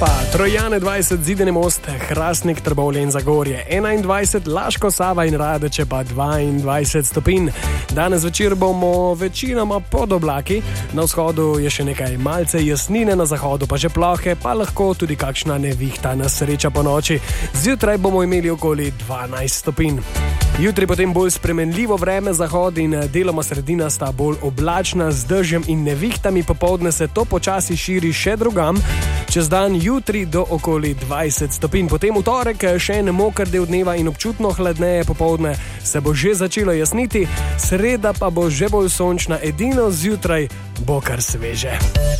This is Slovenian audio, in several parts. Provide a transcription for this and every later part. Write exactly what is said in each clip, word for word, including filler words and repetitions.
pa Trojane dvajset, Zidani Most, Hrastnik, Trbovlje in Zagorje enaindvajset, Laško, Sava in Radeče pa dvaindvajset stopinj. Danes večer bomo večinoma pod oblaki, na vzhodu je še nekaj malce jasnine, na zahodu pa že plohe, pa lahko tudi kakšna nevihtana sreča po noči. Zjutraj bomo imeli okoli dvanajst stopinj. Jutri potem bolj spremenljivo vreme, zahod in deloma sredina sta bolj oblačna z dežjem in nevihtami, popoldne se to počasi širi še drugam. Čez dan jutri do okoli dvajset stopinj, potem v torek še en moker del dneva in občutno hladneje, popoldne se bo že začelo jasniti, sreda pa bo že bolj sončna, edino zjutraj bo kar sveže.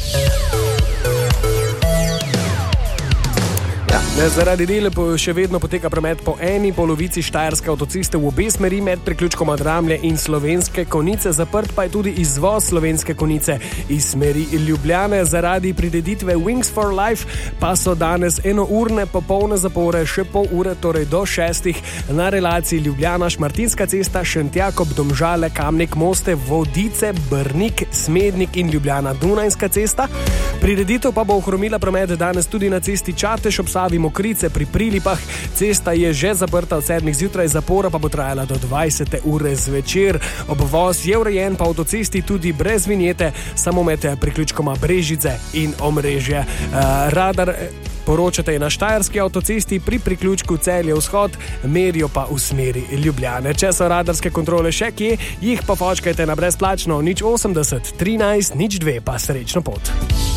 Ja, zaradi dela še vedno poteka promet po eni polovici štajerske avtoceste v obe smeri med priključkoma Dramlje in Slovenske Konjice. Zaprt pa je tudi izvoz Slovenske Konjice iz smeri Ljubljane. Zaradi prireditve Wings for Life pa so danes enourne popolne zapore, še pol ure, torej do šestih, na relaciji Ljubljana, Šmartinska cesta, Šentjakob, Domžale, Kamnik, Moste, Vodice, Brnik, Smednik in Ljubljana, Dunajska cesta. Prireditev pa bo ohromila promet danes tudi na cesti Čatež ob Savi, Mokrice pri Prilipah. Cesta je že zaprta od sedmih zjutraj, zapora pa bo trajala do dvajsete ure zvečer. Obvoz je urejen pa avtocesti tudi brez vinjete, samo med priključkoma Brežice in Omrežje. Uh, radar poročate na štajerski avtocesti pri priključku Celje vzhod, merijo pa v smeri Ljubljane. Če so radarske kontrole še kje, jih pa fočkajte na brezplačno nič osemdeset trinajst nič dve, pa srečno pot.